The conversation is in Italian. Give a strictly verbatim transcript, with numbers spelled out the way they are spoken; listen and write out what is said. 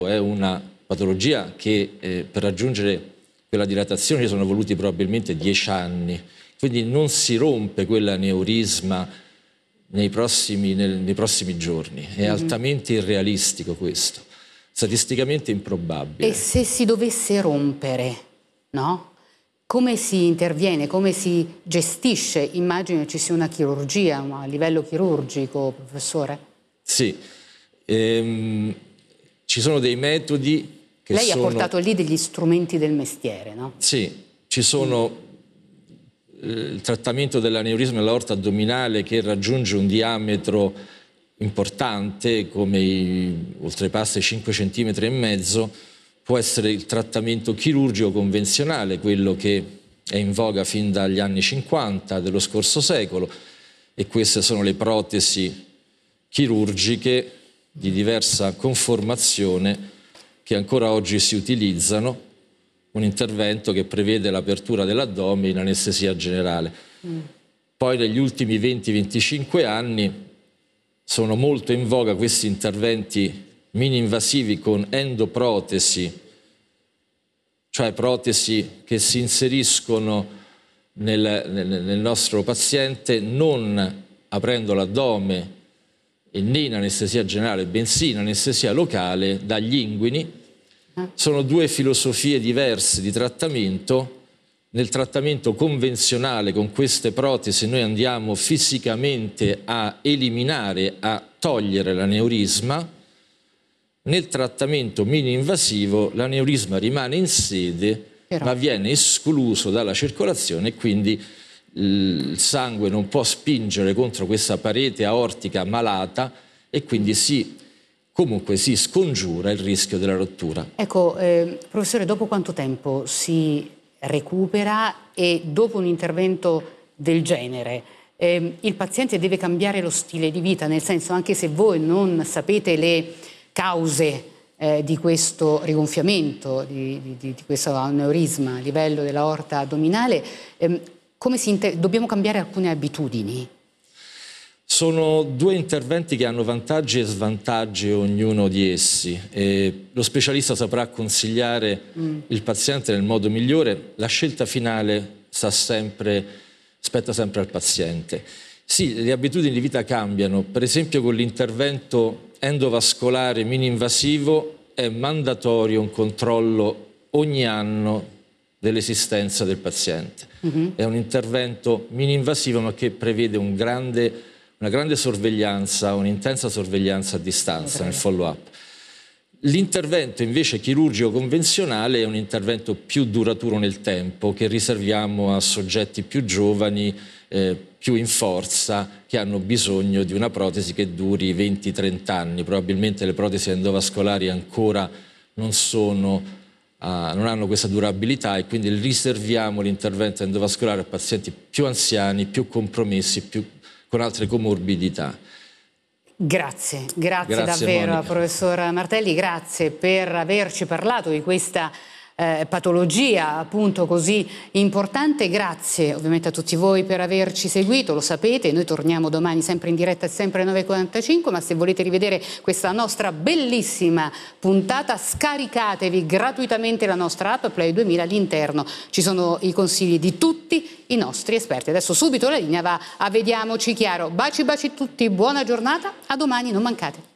È una patologia che eh, per raggiungere quella dilatazione ci sono voluti probabilmente dieci anni, quindi non si rompe quell'aneurisma nei prossimi, nel, nei prossimi giorni. È mm-hmm. altamente irrealistico questo, statisticamente improbabile. E se si dovesse rompere, no? Come si interviene, come si gestisce? Immagino ci sia una chirurgia, a livello chirurgico, professore? Sì, ehm, ci sono dei metodi che Lei sono... ha portato lì degli strumenti del mestiere, no? Sì, ci sono mm. eh, il trattamento dell'aneurisma dell'aorta addominale che raggiunge un diametro importante, come i, oltrepassa i cinque centimetri e mezzo, può essere il trattamento chirurgico convenzionale, quello che è in voga fin dagli anni cinquanta dello scorso secolo, e queste sono le protesi chirurgiche di diversa conformazione che ancora oggi si utilizzano, un intervento che prevede l'apertura dell'addome in anestesia generale. Mm. Poi negli ultimi venti venticinque anni sono molto in voga questi interventi mini-invasivi con endoprotesi, cioè protesi che si inseriscono nel, nel, nel nostro paziente non aprendo l'addome e né in anestesia generale, bensì in anestesia locale dagli inguini. Sono due filosofie diverse di trattamento. Nel trattamento convenzionale con queste protesi noi andiamo fisicamente a eliminare, a togliere l'aneurisma. Nel trattamento mini-invasivo l'aneurisma rimane in sede, Però. ma viene escluso dalla circolazione e quindi il sangue non può spingere contro questa parete aortica malata e quindi si, comunque si scongiura il rischio della rottura. Ecco, eh, professore, dopo quanto tempo si recupera e dopo un intervento del genere eh, il paziente deve cambiare lo stile di vita, nel senso, anche se voi non sapete le cause eh, di questo rigonfiamento, di, di, di questo aneurisma a livello dell'aorta addominale, ehm, come si dobbiamo cambiare alcune abitudini? Sono due interventi che hanno vantaggi e svantaggi ognuno di essi. E lo specialista saprà consigliare mm. il paziente nel modo migliore. La scelta finale sta sempre, spetta sempre al paziente. Sì, le abitudini di vita cambiano. Per esempio con l'intervento endovascolare mini-invasivo è mandatorio un controllo ogni anno dell'esistenza del paziente. Mm-hmm. È un intervento mini-invasivo ma che prevede un grande... una grande sorveglianza, un'intensa sorveglianza a distanza nel follow-up. L'intervento invece chirurgico convenzionale è un intervento più duraturo nel tempo, che riserviamo a soggetti più giovani, eh, più in forza, che hanno bisogno di una protesi che duri venti trenta anni. Probabilmente le protesi endovascolari ancora non, sono, uh, non hanno questa durabilità e quindi riserviamo l'intervento endovascolare a pazienti più anziani, più compromessi, più con altre comorbidità. Grazie, grazie, grazie davvero Monica. professor Martelli, grazie per averci parlato di questa eh, patologia appunto così importante. Grazie ovviamente a tutti voi per averci seguito, lo sapete, noi torniamo domani sempre in diretta sempre alle nove e quarantacinque, ma se volete rivedere questa nostra bellissima puntata scaricatevi gratuitamente la nostra app Play duemila, all'interno ci sono i consigli di tutti i nostri esperti. Adesso subito la linea va a Vediamoci Chiaro. Baci baci a tutti, buona giornata, a domani, non mancate.